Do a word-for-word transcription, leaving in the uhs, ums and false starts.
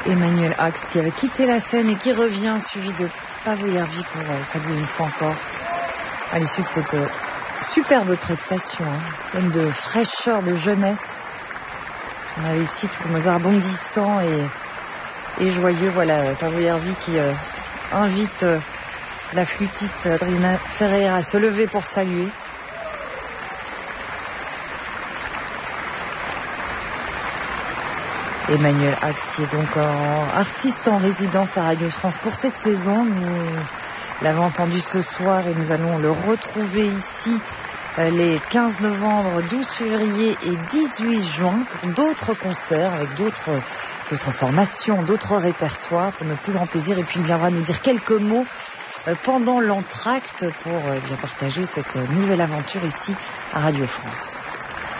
Emmanuel Axe qui avait quitté la scène et qui revient, suivi de Paavo Järvi pour euh, saluer une fois encore à l'issue de cette euh, superbe prestation, hein, pleine de fraîcheur, de jeunesse. On avait ici tout le Mozart bondissant et, et joyeux. Voilà, Paavo Järvi qui euh, invite euh, la flûtiste Adriana Ferreira à se lever pour saluer. Emmanuel Axe qui est donc en artiste en résidence à Radio France pour cette saison. Nous l'avons entendu ce soir et nous allons le retrouver ici les quinze novembre, douze février et dix-huit juin pour d'autres concerts avec d'autres, d'autres formations, d'autres répertoires pour notre plus grand plaisir. Et puis il viendra nous dire quelques mots pendant l'entracte pour bien partager cette nouvelle aventure ici à Radio France.